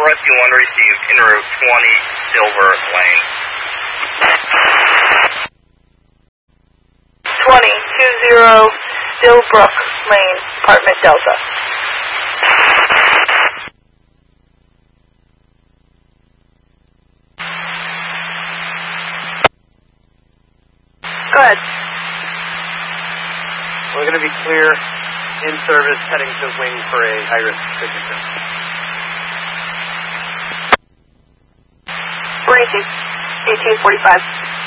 Rescue 1 received en route 20 Silver Lane. 20 Stillbrook Lane, apartment Delta. Go ahead. We're going to be clear in service, heading to wing for a high-risk signature. We're 1845.